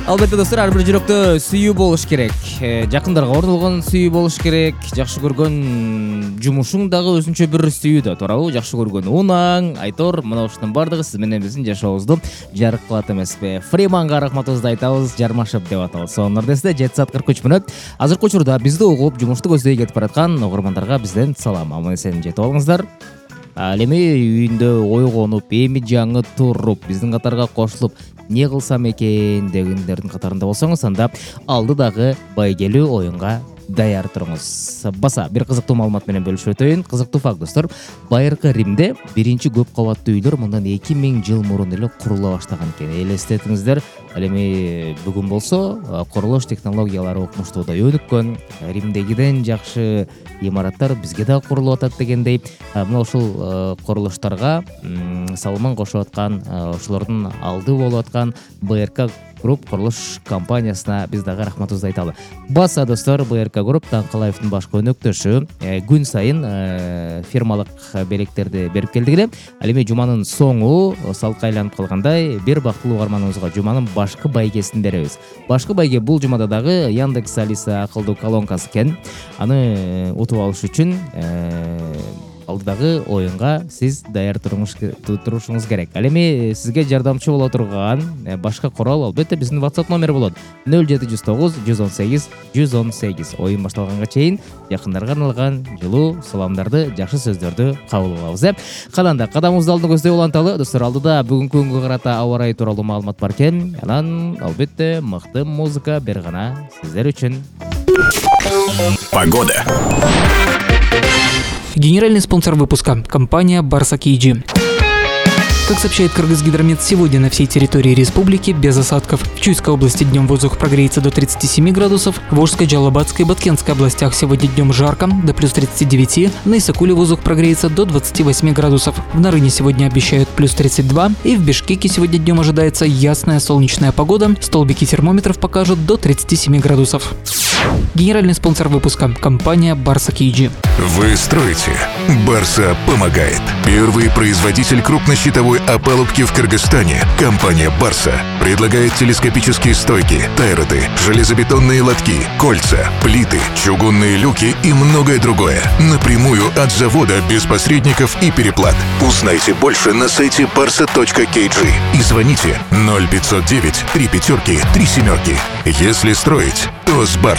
Албетте достор, ар бир жүрөктө сүйүү болуш керек. Жакындарга орнолгон сүйүү болуш керек. Жакшы көргөн жумушуң дагы өзүнчө бир сүйүүдө, туурабы? Жакшы көргөн унаң, айтор, мына ушунун бардыгы сиз менен биздин жашообузду жарык кылат эмеспи? Фриманга рахматыбызды айтабыз, жармашып деп атабыз. Сонун нерсе 7:43 мүнөт. Азыркы учурда бизди угуп, жумушту көздөй кетип бараткан угармандарга бизден салам. Аман эсен жетип алыңыздар. Ал эми үйүндө ойгонуп, эми жаңы туруп, биздин катарга кошулуп, не кылсам экен дегендердин катарында болсоңуз, анда алдыдагы байгелүү оюнга даяр туруңуз. Баса бир кызыктуу маалымат менен бөлүшүп өтөйүн. Кызыктуу факт достор. Байыркы Римде биринчи көп кабаттуу үйлөр мындан 2000 жыл мурун эле курула баштаган экен. Элестетиңиздер. Ал эми бүгүн болсо курулуш технологиялары укмуштуудай өнүккөн. Римдегиден жакшы имараттар бизге да курулуп атат дегендей. Мына ушул курулуштарга салман кошуп аткан, ошолордун алды болуп аткан БРК Групп курулуш компаниясына биз дагы рахматыбызды айталы. Баса достор, БРК Групп Таңкалаевдин башкы өнөктөшү күн сайын фирмалык белектерди берип келдик эле. Ал эми жуманын соңу салкы айланып калгандай бир бактылуу угарманыбызга жуманын башкы байгесин беребиз. Башкы байге бул жумада дагы Яндекс Алиса акылдуу колонкасы экен. Аны утуп алыш үчүн алдыдагы оюнга сиз даяр турушуңуз керек. Ал эми сизге жардамчы боло турган башка курал албетте биздин WhatsApp номери болот. 0709 118 118. Оюн башталганга чейин жакындарга арналган жылуу саламдарды, жакшы сөздөрдү кабыл алабыз. Каланда кадамыбызды алдыга көздөй уланталы. Достор, алдыда бүгүнкү күнгө карата аба ырайы тууралуу маалымат бар экен. Анан албетте мыкты музыка бир гана сиздер үчүн. Погода. Генеральный спонсор выпуска – компания Барса Кейджи. Как сообщает Кыргызгидромет, сегодня на всей территории республики без осадков. В Чуйской области днем воздух прогреется до 37 градусов, в Волжской, Джалабадской и Баткенской областях сегодня днем жарко, до плюс 39, на Исакуле воздух прогреется до 28 градусов. В Нарыне сегодня обещают плюс 32, и в Бишкеке сегодня днем ожидается ясная солнечная погода, столбики термометров покажут до 37 градусов. Генеральный спонсор выпуска – компания Барса Кейджи. Вы строите, Барса помогает. Первый производитель крупнощитовой опалубки в Кыргызстане, компания Барса, предлагает телескопические стойки, тайроды, железобетонные лотки, кольца, плиты, чугунные люки и многое другое. Напрямую от завода, без посредников и переплат. Узнайте больше на сайте barsa.kg и звоните 0509 3 пятерки 3 семерки. Если строить, то с Барсой.